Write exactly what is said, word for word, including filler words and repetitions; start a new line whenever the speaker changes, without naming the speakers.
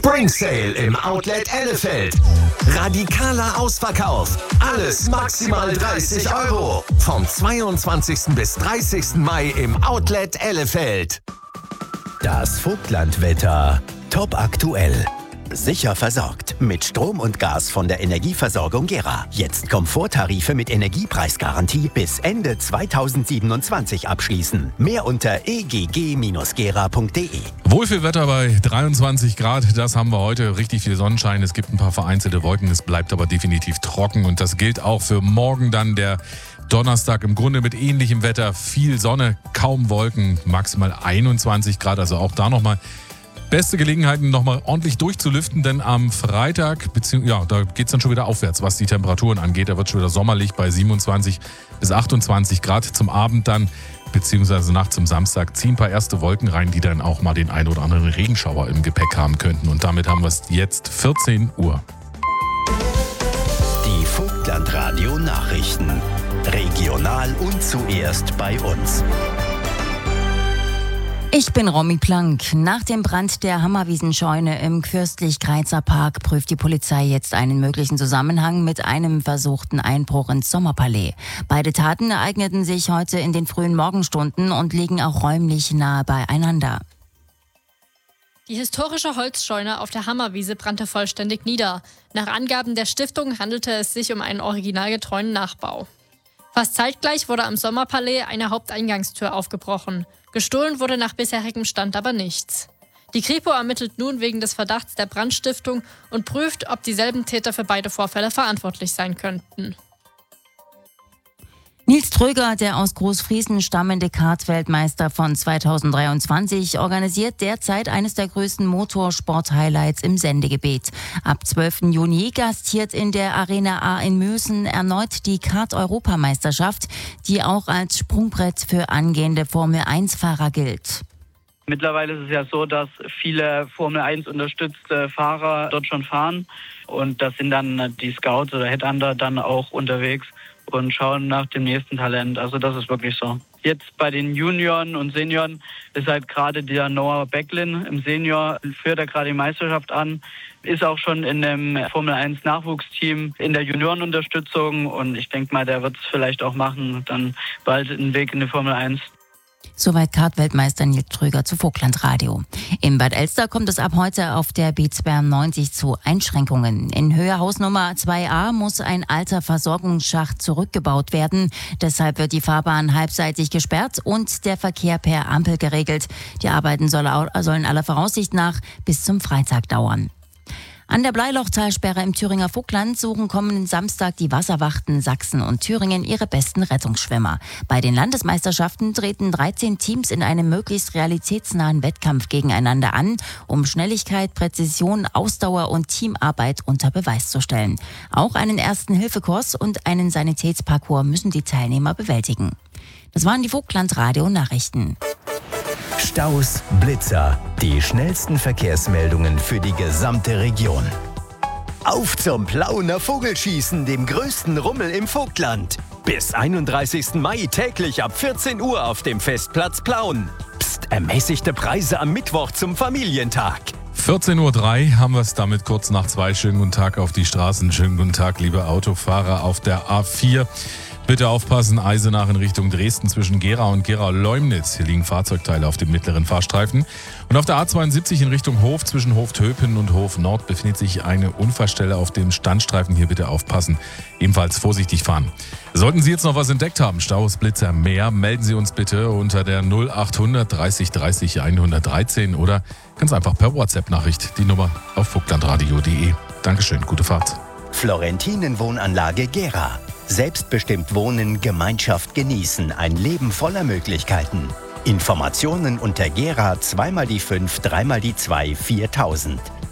Spring Sale im Outlet Ellefeld. Radikaler Ausverkauf. Alles maximal dreißig Euro. Vom zweiundzwanzigsten bis dreißigsten Mai im Outlet Ellefeld.
Das Vogtlandwetter. Top aktuell. Sicher versorgt mit Strom und Gas von der Energieversorgung Gera. Jetzt Komforttarife mit Energiepreisgarantie bis Ende zweitausendsiebenundzwanzig abschließen. Mehr unter e g g Bindestrich gera punkt d e.
Wohlfühlwetter bei dreiundzwanzig Grad, das haben wir heute. Richtig viel Sonnenschein, es gibt ein paar vereinzelte Wolken, es bleibt aber definitiv trocken. Und das gilt auch für morgen dann, der Donnerstag, im Grunde mit ähnlichem Wetter. Viel Sonne, kaum Wolken, maximal einundzwanzig Grad, also auch da nochmal beste Gelegenheiten, nochmal ordentlich durchzulüften, denn am Freitag, beziehungsweise ja, da geht es dann schon wieder aufwärts, was die Temperaturen angeht. Da wird schon wieder sommerlich bei siebenundzwanzig bis achtundzwanzig Grad. Zum Abend dann, beziehungsweise nachts zum Samstag, ziehen ein paar erste Wolken rein, die dann auch mal den ein oder anderen Regenschauer im Gepäck haben könnten. Und damit haben wir es jetzt vierzehn Uhr.
Die Vogtlandradio Nachrichten. Regional und zuerst bei uns.
Ich bin Romy Plank. Nach dem Brand der Hammerwiesenscheune im Fürstlich-Greizer Park prüft die Polizei jetzt einen möglichen Zusammenhang mit einem versuchten Einbruch ins Sommerpalais. Beide Taten ereigneten sich heute in den frühen Morgenstunden und liegen auch räumlich nahe beieinander.
Die historische Holzscheune auf der Hammerwiese brannte vollständig nieder. Nach Angaben der Stiftung handelte es sich um einen originalgetreuen Nachbau. Fast zeitgleich wurde am Sommerpalais eine Haupteingangstür aufgebrochen. Gestohlen wurde nach bisherigem Stand aber nichts. Die Kripo ermittelt nun wegen des Verdachts der Brandstiftung und prüft, ob dieselben Täter für beide Vorfälle verantwortlich sein könnten.
Nils Tröger, der aus Großfriesen stammende Kart-Weltmeister von zweitausenddreiundzwanzig, organisiert derzeit eines der größten Motorsport-Highlights im Sendegebiet. Ab zwölften Juni gastiert in der Arena A in Mösen erneut die Kart-Europameisterschaft, die auch als Sprungbrett für angehende Formel eins Fahrer gilt.
Mittlerweile ist es ja so, dass viele Formel eins unterstützte Fahrer dort schon fahren. Und das sind dann die Scouts oder Headhunter dann auch unterwegs und schauen nach dem nächsten Talent. Also das ist wirklich so. Jetzt bei den Junioren und Senioren ist halt gerade der Noah Becklin im Senior, führt er gerade die Meisterschaft an, ist auch schon in einem Formel eins Nachwuchsteam in der Juniorenunterstützung und ich denke mal, der wird es vielleicht auch machen, dann bald einen Weg in die Formel eins.
Soweit Kart-Weltmeister Nils Tröger zu Vogtlandradio. In Bad Elster kommt es ab heute auf der B zweiundneunzig zu Einschränkungen. In Höhe Hausnummer zwei a muss ein alter Versorgungsschacht zurückgebaut werden. Deshalb wird die Fahrbahn halbseitig gesperrt und der Verkehr per Ampel geregelt. Die Arbeiten sollen aller Voraussicht nach bis zum Freitag dauern. An der Bleilochtalsperre im Thüringer Vogtland suchen kommenden Samstag die Wasserwachten Sachsen und Thüringen ihre besten Rettungsschwimmer. Bei den Landesmeisterschaften treten dreizehn Teams in einem möglichst realitätsnahen Wettkampf gegeneinander an, um Schnelligkeit, Präzision, Ausdauer und Teamarbeit unter Beweis zu stellen. Auch einen Ersten-Hilfe-Kurs und einen Sanitätsparcours müssen die Teilnehmer bewältigen. Das waren die Vogtlandradio-Nachrichten.
Staus, Blitzer, die schnellsten Verkehrsmeldungen für die gesamte Region. Auf zum Plauener Vogelschießen, dem größten Rummel im Vogtland. Bis einunddreißigsten Mai täglich ab vierzehn Uhr auf dem Festplatz Plauen. Psst, ermäßigte Preise am Mittwoch zum Familientag.
vierzehn Uhr drei haben wir es damit kurz nach zwei. Schönen guten Tag auf die Straßen. Schönen guten Tag, liebe Autofahrer auf der A vier. Bitte aufpassen, Eisenach in Richtung Dresden zwischen Gera und Gera-Leumnitz. Hier liegen Fahrzeugteile auf dem mittleren Fahrstreifen. Und auf der A zweiundsiebzig in Richtung Hof zwischen Hof-Töpen und Hof-Nord befindet sich eine Unfallstelle auf dem Standstreifen. Hier bitte aufpassen, ebenfalls vorsichtig fahren. Sollten Sie jetzt noch was entdeckt haben, Staus, Blitzer, mehr, melden Sie uns bitte unter der null achthundert dreißig dreißig hundertdreizehn oder ganz einfach per WhatsApp-Nachricht. Die Nummer auf vogtlandradio punkt de. Dankeschön, gute Fahrt.
Florentinen Wohnanlage Gera. Selbstbestimmt wohnen, Gemeinschaft genießen, ein Leben voller Möglichkeiten. Informationen unter Gera zweimal die fünf, dreimal die zwei, viertausend.